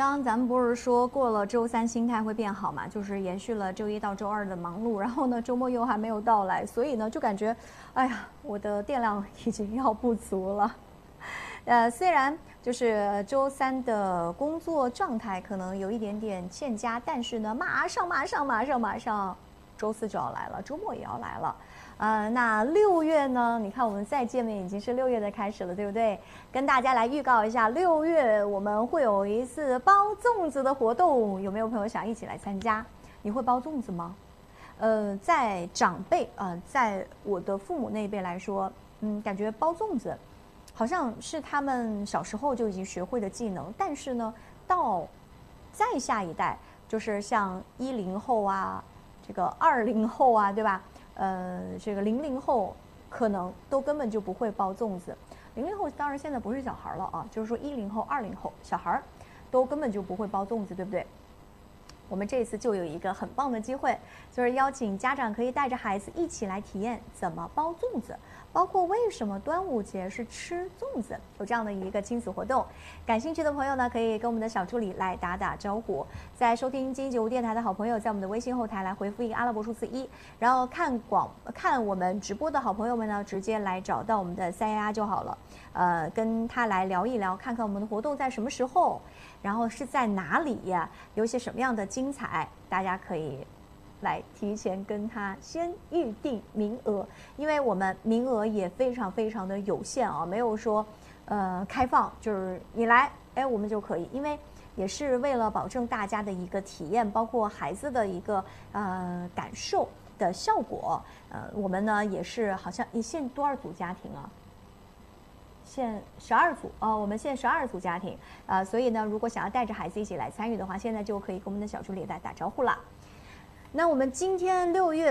刚刚咱们不是说过了周三心态会变好嘛，就是延续了周一到周二的忙碌，然后呢周末又还没有到来，所以呢就感觉，哎呀，我的电量已经要不足了。虽然就是周三的工作状态可能有一点点欠佳，但是呢，马上，周四就要来了，周末也要来了。那6月呢？你看我们再见面已经是6月的开始了，对不对？跟大家来预告一下，6月我们会有一次包粽子的活动，有没有朋友想一起来参加？你会包粽子吗？在长辈在我的父母那一辈来说，感觉包粽子好像是他们小时候就已经学会的技能，但是呢，到再下一代，就是像10后啊，这个20后啊，对吧？这个00后可能都根本就不会包粽子。00后当然现在不是小孩了啊，就是说10后、20后小孩都根本就不会包粽子，对不对？我们这次就有一个很棒的机会，就是邀请家长可以带着孩子一起来体验怎么包粽子，包括为什么端午节是吃粽子，有这样的一个亲子活动。感兴趣的朋友呢，可以跟我们的小助理来打打招呼。在收听经济九五电台的好朋友，在我们的微信后台来回复一个阿拉伯数字1，然后看我们直播的好朋友们呢，直接来找到我们的311就好了。跟他来聊一聊，看看我们的活动在什么时候。然后是在哪里呀？有些什么样的精彩？大家可以来提前跟他先预定名额，因为我们名额也非常非常的有限啊，没有说开放，就是你来，哎，我们就可以，因为也是为了保证大家的一个体验，包括孩子的一个感受的效果。我们呢也是好像现多少组家庭啊？现12组我们现12组家庭所以呢，如果想要带着孩子一起来参与的话，现在就可以跟我们的小助理来打招呼了。那我们今天6月